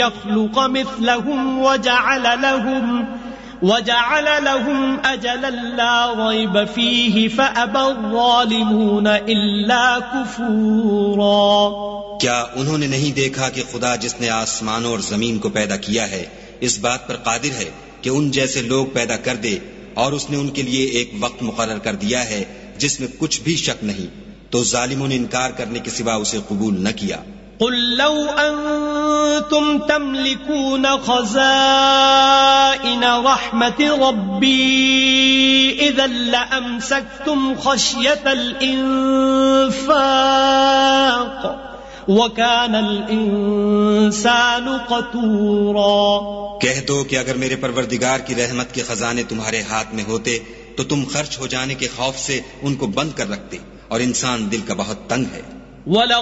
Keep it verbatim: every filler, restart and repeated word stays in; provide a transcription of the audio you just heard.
يخلق مثلهم وجعل لهم وجعل لهم أجلا لا ريب فيه فأبى الظالمون إلا كفورا। क्या उन्होंने नहीं देखा कि खुदा जिसने आसमानों और जमीन को पैदा किया है इस बात पर कादिर है कि उन जैसे लोग पैदा कर दे, और उसने उनके लिए एक वक्त मुकर्रर कर दिया है जिसमें कुछ भी शक नहीं, तो जालिमों ने इनकार करने के सिवा उसे कबूल न किया। قل لو أنتم تملكون خزائن رحمة ربي إذا لأمسكتم خشية الإنفاق وكان الإنسان قتورا। कह दो कि अगर मेरे परवरदिगार की रहमत के खजाने तुम्हारे हाथ में होते तो तुम खर्च हो जाने के खौफ से उनको बंद कर रखते, और इंसान दिल का बहुत तंग है।